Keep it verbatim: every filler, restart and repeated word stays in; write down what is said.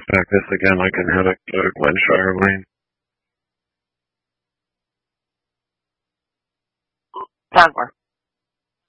Back this again like in Haddock, Glenshire Lane. Conver.